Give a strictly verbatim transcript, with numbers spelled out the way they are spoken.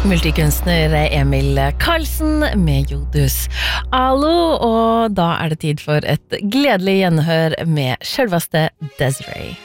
Multikunstner Emil Karlsen med Jodus Alo, og da er det tid for et gledelig gjenhør med selveste Desiree.